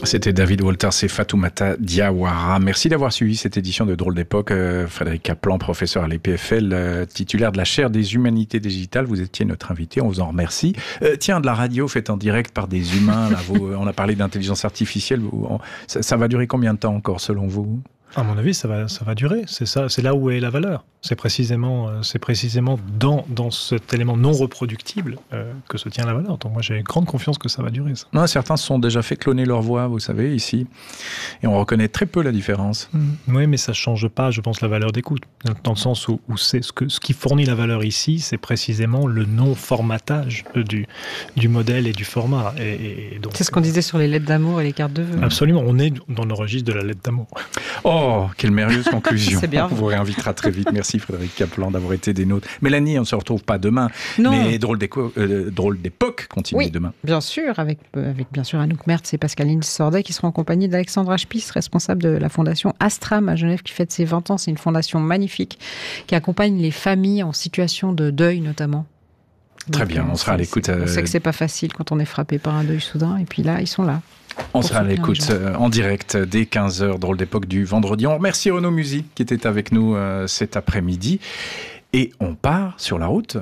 C'était David Walters et Fatoumata Diawara. Merci d'avoir suivi cette édition de Drôle d'époque. Frédéric Kaplan, professeur à l'EPFL, titulaire de la chaire des humanités digitales. Vous étiez notre invité, on vous en remercie. Tiens, de la radio faite en direct par des humains. Là, on a parlé d'intelligence artificielle. Ça va durer combien de temps encore, selon vous ? À mon avis, ça va durer. C'est ça, c'est là où est la valeur. C'est précisément dans cet élément non reproductible que se tient la valeur. Donc moi, j'ai grande confiance que ça va durer. Ça. Non, certains se sont déjà fait cloner leur voix, vous savez, ici. Et on reconnaît très peu la différence. Oui, mais ça ne change pas, je pense, la valeur d'écoute. Dans le sens où c'est ce qui fournit la valeur ici, c'est précisément le non-formatage du modèle et du format. Et donc, c'est ce qu'on disait sur les lettres d'amour et les cartes de vœux. Absolument, on est dans le registre de la lettre d'amour. Oh, quelle merveilleuse conclusion. C'est bien. On vous réinvitera très vite. Merci Frédéric Kaplan d'avoir été des nôtres. Mélanie, on ne se retrouve pas demain. Non. Mais Drôle d'époque continue demain. Bien sûr, avec bien sûr Anouk Mertz et Pascaline Sordet qui seront en compagnie d'Alexandra Spies, responsable de la fondation Astram à Genève qui fête ses 20 ans. C'est une fondation magnifique qui accompagne les familles en situation de deuil notamment. Très bien, on sera à l'écoute. On sait que c'est pas facile quand on est frappé par un deuil soudain et puis là, ils sont là. On sera à l'écoute en direct dès 15h, Drôle d'époque du vendredi. On remercie Renaud Musy qui était avec nous cet après-midi. Et on part sur la route.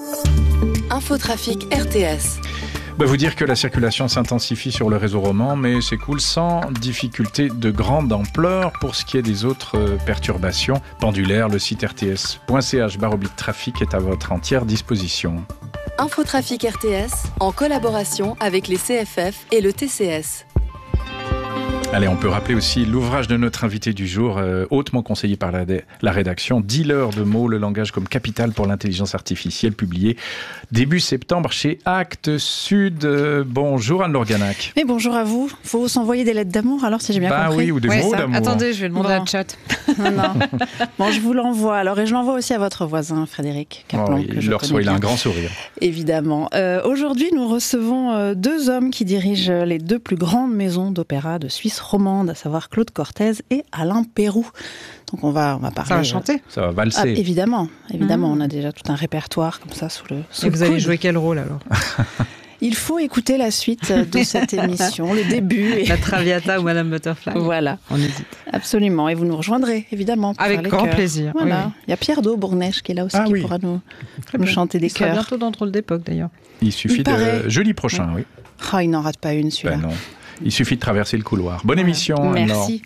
Infotrafic RTS. Vous dire que la circulation s'intensifie sur le réseau roman, mais s'écoule sans difficulté de grande ampleur. Pour ce qui est des autres perturbations pendulaires, le site rts.ch/trafic est à votre entière disposition. Infotrafic RTS, en collaboration avec les CFF et le TCS. Allez, on peut rappeler aussi l'ouvrage de notre invité du jour, hautement conseillé par la rédaction, 10 leurres de mots, le langage comme capital pour l'intelligence artificielle, publié début septembre chez Actes Sud. Bonjour Anne Lorganac. Mais bonjour à vous. Faut s'envoyer des lettres d'amour alors si j'ai bien compris. Oui, ou des mots d'amour. Attendez, je vais demander à chat. Non. Bon, je vous l'envoie alors et je l'envoie aussi à votre voisin Frédéric Kaplan. Il a un grand sourire. Évidemment. Aujourd'hui, nous recevons deux hommes qui dirigent les deux plus grandes maisons d'opéra de Suisse romande, à savoir Claude Cortez et Alain Pérou. Donc on va parler. Ça va chanter. Ça va valser. Évidemment, on a déjà tout un répertoire comme ça sous le Et vous allez jouer quel rôle alors? Il faut écouter la suite de cette émission, le début. La Traviata ou Madame Butterfly. Voilà. On hésite. Absolument. Et vous nous rejoindrez, évidemment. Avec grand plaisir. Voilà. Oui. Il y a Pierre Daubournèche qui est là aussi, qui pourra nous chanter des chœurs. Il sera bientôt dans Drôle d'époque, d'ailleurs. Il suffit jeudi prochain, oui. Oh, il n'en rate pas une, celui-là. Non. Il suffit de traverser le couloir. Bonne émission. Merci.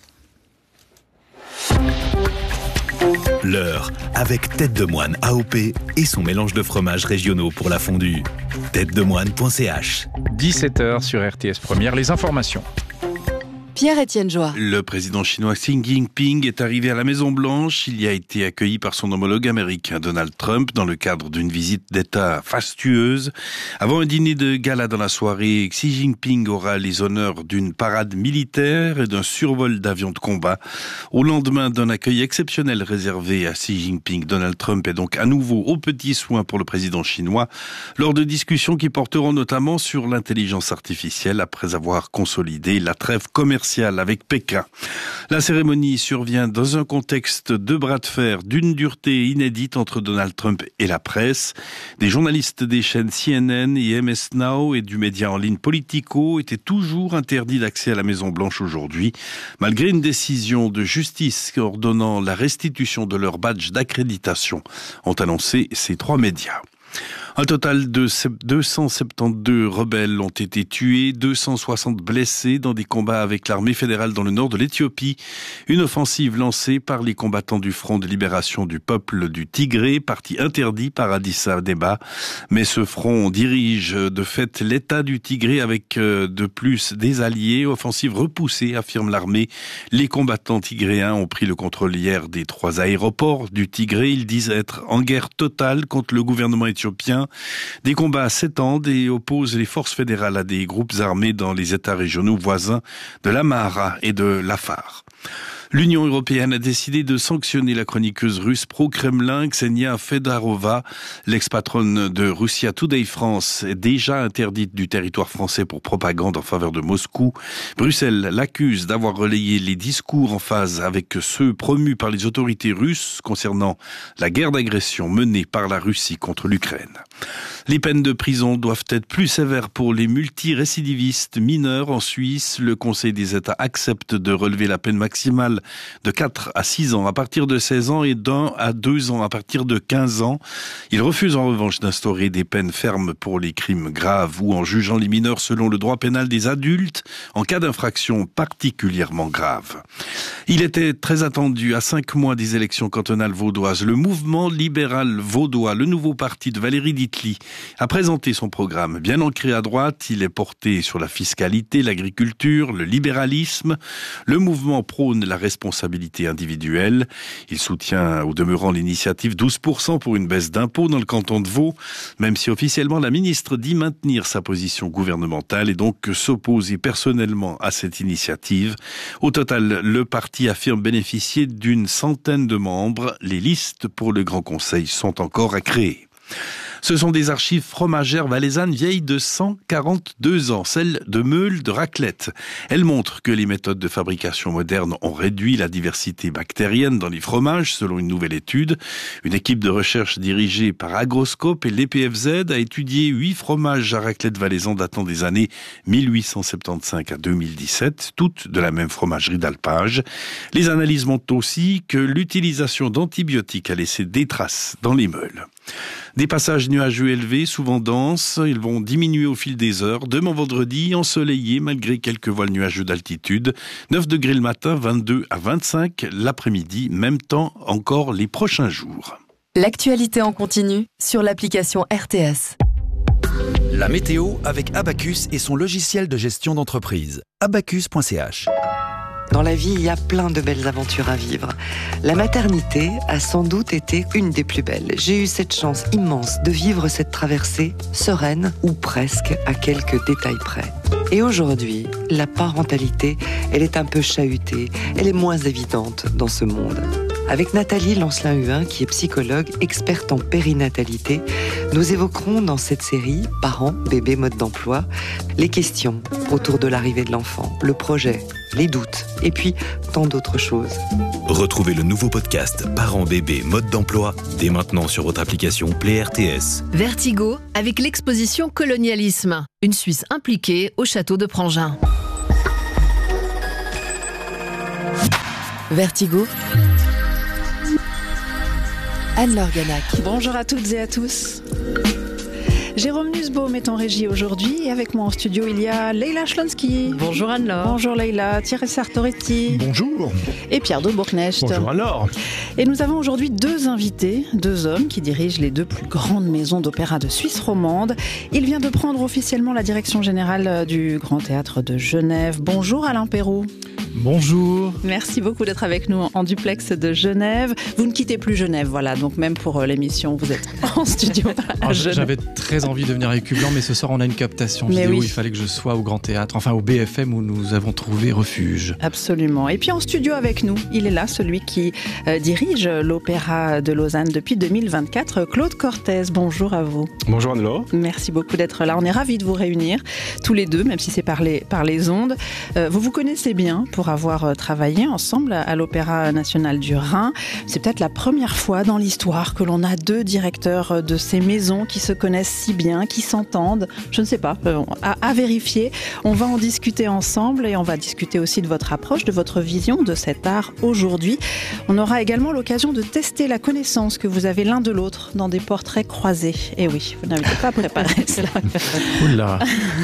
L'heure, avec Tête de Moine AOP et son mélange de fromages régionaux pour la fondue. têtedemoine.ch 17h sur RTS Première, les informations. Pierre-Étienne Joie. Le président chinois Xi Jinping est arrivé à la Maison-Blanche. Il y a été accueilli par son homologue américain Donald Trump dans le cadre d'une visite d'État fastueuse. Avant un dîner de gala dans la soirée, Xi Jinping aura les honneurs d'une parade militaire et d'un survol d'avions de combat. Au lendemain d'un accueil exceptionnel réservé à Xi Jinping, Donald Trump est donc à nouveau aux petits soins pour le président chinois, lors de discussions qui porteront notamment sur l'intelligence artificielle après avoir consolidé la trêve commerciale avec Pékin. La cérémonie survient dans un contexte de bras de fer d'une dureté inédite entre Donald Trump et la presse. Des journalistes des chaînes CNN et MS Now et du média en ligne Politico étaient toujours interdits d'accès à la Maison-Blanche aujourd'hui, malgré une décision de justice ordonnant la restitution de leur badge d'accréditation, ont annoncé ces trois médias. Un total de 272 rebelles ont été tués, 260 blessés dans des combats avec l'armée fédérale dans le nord de l'Éthiopie. Une offensive lancée par les combattants du Front de libération du peuple du Tigré, parti interdit par Addis Abeba. Mais ce front dirige de fait l'État du Tigré avec de plus des alliés. Offensive repoussée, affirme l'armée. Les combattants tigréens ont pris le contrôle hier des 3 aéroports du Tigré. Ils disent être en guerre totale contre le gouvernement éthiopien. Des combats s'étendent et opposent les forces fédérales à des groupes armés dans les États régionaux voisins de l'Amhara et de l'Afar. L'Union européenne a décidé de sanctionner la chroniqueuse russe pro-Kremlin Ksenia Fedorova. L'ex-patronne de Russia Today France est déjà interdite du territoire français pour propagande en faveur de Moscou. Bruxelles l'accuse d'avoir relayé les discours en phase avec ceux promus par les autorités russes concernant la guerre d'agression menée par la Russie contre l'Ukraine. Les peines de prison doivent être plus sévères pour les multirécidivistes mineurs en Suisse. Le Conseil des États accepte de relever la peine maximale de 4 à 6 ans à partir de 16 ans et d'1 à 2 ans à partir de 15 ans. Il refuse en revanche d'instaurer des peines fermes pour les crimes graves ou en jugeant les mineurs selon le droit pénal des adultes en cas d'infraction particulièrement grave. Il était très attendu à 5 mois des élections cantonales vaudoises. Le mouvement libéral vaudois, le nouveau parti de Valérie Ditli, a présenté son programme. Bien ancré à droite, il est porté sur la fiscalité, l'agriculture, le libéralisme. Le mouvement prône la responsabilité individuelle. Il soutient au demeurant l'initiative 12% pour une baisse d'impôts dans le canton de Vaud, même si officiellement la ministre dit maintenir sa position gouvernementale et donc s'opposer personnellement à cette initiative. Au total, le parti affirme bénéficier d'une centaine de membres. Les listes pour le Grand Conseil sont encore à créer. Ce sont des archives fromagères valaisannes vieilles de 142 ans, celles de meules de raclette. Elles montrent que les méthodes de fabrication modernes ont réduit la diversité bactérienne dans les fromages, selon une nouvelle étude. Une équipe de recherche dirigée par Agroscope et l'EPFZ a étudié 8 fromages à raclette valaisans datant des années 1875 à 2017, toutes de la même fromagerie d'alpage. Les analyses montrent aussi que l'utilisation d'antibiotiques a laissé des traces dans les meules. Des passages nuageux élevés, souvent denses, ils vont diminuer au fil des heures. Demain vendredi, ensoleillé malgré quelques voiles nuageux d'altitude. 9 degrés le matin, 22 à 25 l'après-midi, même temps encore les prochains jours. L'actualité en continu sur l'application RTS. La météo avec Abacus et son logiciel de gestion d'entreprise. Abacus.ch. Dans la vie, il y a plein de belles aventures à vivre. La maternité a sans doute été une des plus belles. J'ai eu cette chance immense de vivre cette traversée sereine, ou presque, à quelques détails près. Et aujourd'hui, la parentalité, elle est un peu chahutée, elle est moins évidente dans ce monde. Avec Nathalie Lancelin-Huin, qui est psychologue, experte en périnatalité, nous évoquerons dans cette série Parents, bébés, mode d'emploi, les questions autour de l'arrivée de l'enfant, le projet, les doutes, et puis tant d'autres choses. Retrouvez le nouveau podcast Parents, bébés, mode d'emploi dès maintenant sur votre application Play RTS. Vertigo avec l'exposition Colonialisme, une Suisse impliquée au château de Prangin. Vertigo. Anne-Laure Ganac. Bonjour à toutes et à tous. Jérôme Nussbaum est en régie aujourd'hui et avec moi en studio il y a Leila Schlonsky. Bonjour Anne-Laure. Bonjour Leila, Thierry Sartoretti. Bonjour. Et Pierre de Bourknecht. Bonjour Anne-Laure. Et nous avons aujourd'hui 2 invités, 2 hommes qui dirigent les 2 plus grandes maisons d'opéra de Suisse romande. Il vient de prendre officiellement la direction générale du Grand Théâtre de Genève. Bonjour Alain Perroux. Bonjour. Merci beaucoup d'être avec nous en duplex de Genève. Vous ne quittez plus Genève, voilà, donc même pour l'émission, vous êtes en studio à Genève. J'avais très envie de venir à Écublanc, mais ce soir on a une captation vidéo, il fallait que je sois au Grand Théâtre, enfin au BFM où nous avons trouvé refuge. Absolument. Et puis en studio avec nous, il est là, celui qui dirige l'Opéra de Lausanne depuis 2024, Claude Cortez. Bonjour à vous. Bonjour Anne-Laure. Merci beaucoup d'être là. On est ravis de vous réunir, tous les deux, même si c'est par les ondes. Vous vous connaissez bien pour avoir travaillé ensemble à l'Opéra national du Rhin. C'est peut-être la première fois dans l'histoire que l'on a 2 directeurs de ces maisons qui se connaissent si bien, qui s'entendent. Je ne sais pas, à vérifier. On va en discuter ensemble et on va discuter aussi de votre approche, de votre vision de cet art aujourd'hui. On aura également l'occasion de tester la connaissance que vous avez l'un de l'autre dans des portraits croisés. Et oui, vous n'avez pas préparé cela. Oula.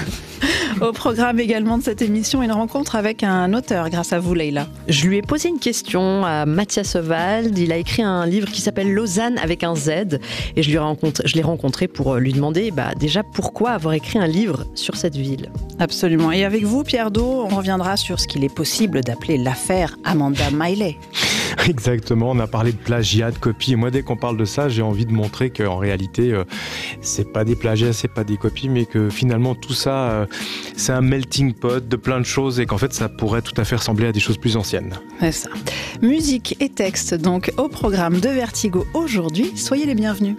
Au programme également de cette émission, une rencontre avec un auteur, grâce à vous Leila. Je lui ai posé une question à Mathias Wald. Il a écrit un livre qui s'appelle Lausanne avec un Z. Et je l'ai rencontré pour lui demander déjà pourquoi avoir écrit un livre sur cette ville. Absolument. Et avec vous, Pierre Do, on reviendra sur ce qu'il est possible d'appeler l'affaire Amanda Miley. Exactement, on a parlé de plagiat, de copie, et moi dès qu'on parle de ça, j'ai envie de montrer qu'en réalité, c'est pas des plagiats, c'est pas des copies, mais que finalement tout ça, c'est un melting pot de plein de choses et qu'en fait ça pourrait tout à fait ressembler à des choses plus anciennes. C'est ça. Musique et texte donc au programme de Vertigo aujourd'hui, soyez les bienvenus.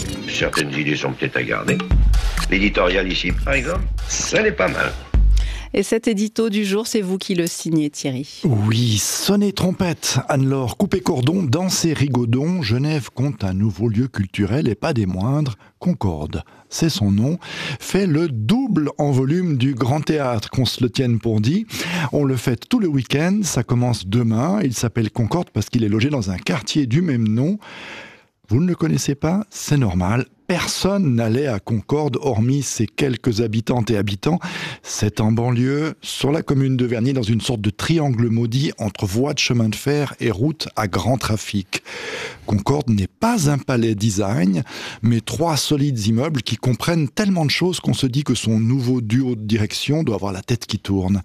Certaines idées sont peut-être à garder. L'éditorial ici, par exemple, ça n'est pas mal. Et cet édito du jour, c'est vous qui le signez, Thierry. Oui, sonnez trompette, Anne-Laure, coupez cordon, dansez rigodon, Genève compte un nouveau lieu culturel et pas des moindres, Concorde, c'est son nom, fait le double en volume du Grand Théâtre, qu'on se le tienne pour dit. On le fête tout le week-end, ça commence demain, il s'appelle Concorde parce qu'il est logé dans un quartier du même nom. Vous ne le connaissez pas? C'est normal. Personne n'allait à Concorde, hormis ses quelques habitantes et habitants. C'est en banlieue, sur la commune de Vernier, dans une sorte de triangle maudit entre voies de chemin de fer et routes à grand trafic. Concorde n'est pas un palais design, mais 3 solides immeubles qui comprennent tellement de choses qu'on se dit que son nouveau duo de direction doit avoir la tête qui tourne.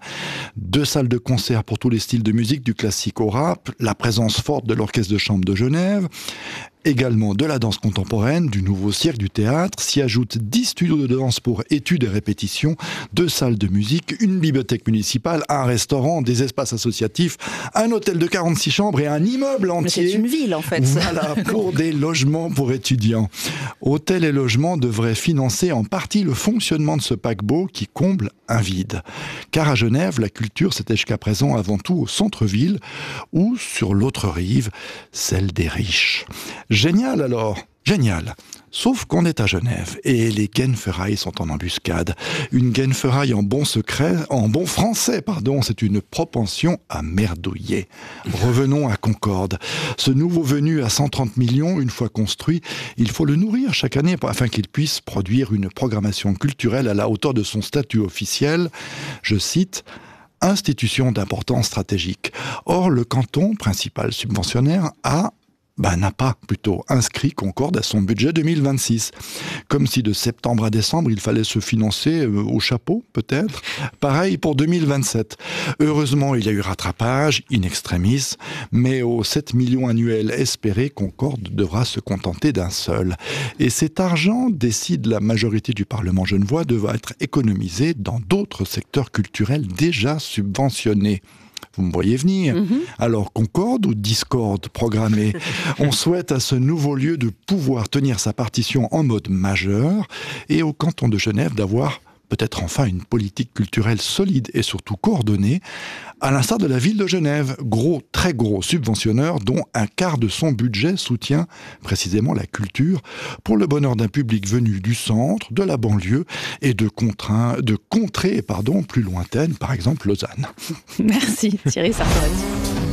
2 salles de concert pour tous les styles de musique, du classique au rap, la présence forte de l'Orchestre de chambre de Genève, également de la danse contemporaine, du nouveau cirque, du théâtre, s'y ajoutent 10 studios de danse pour études et répétitions, 2 salles de musique, une bibliothèque municipale, un restaurant, des espaces associatifs, un hôtel de 46 chambres et un immeuble entier. Mais c'est une ville en fait. Voilà, pour des logements pour étudiants. Hôtel et logement devraient financer en partie le fonctionnement de ce paquebot qui comble un vide. Car à Genève, la culture c'était jusqu'à présent avant tout au centre-ville ou sur l'autre rive, celle des riches. Génial alors, génial. Sauf qu'on est à Genève et les Genferrailles sont en embuscade. Une Genferraille en bon français, c'est une propension à merdouiller. Revenons à Concorde. Ce nouveau venu à 130 millions, une fois construit, il faut le nourrir chaque année afin qu'il puisse produire une programmation culturelle à la hauteur de son statut officiel. Je cite, institution d'importance stratégique. Or, le canton, principal subventionnaire, n'a pas plutôt inscrit Concorde à son budget 2026. Comme si de septembre à décembre, il fallait se financer au chapeau, peut-être. Pareil pour 2027. Heureusement, il y a eu rattrapage, in extremis, mais aux 7 millions annuels espérés, Concorde devra se contenter d'un seul. Et cet argent, décide la majorité du Parlement genevois, devra être économisé dans d'autres secteurs culturels déjà subventionnés. Vous me voyez venir. Alors, Concorde ou discorde programmée? On souhaite à ce nouveau lieu de pouvoir tenir sa partition en mode majeur et au canton de Genève d'avoir peut-être enfin une politique culturelle solide et surtout coordonnée, à l'instar de la ville de Genève, gros, très gros subventionneur dont un quart de son budget soutient précisément la culture pour le bonheur d'un public venu du centre, de la banlieue et de contrées plus lointaines, par exemple Lausanne. Merci Thierry Sartorel.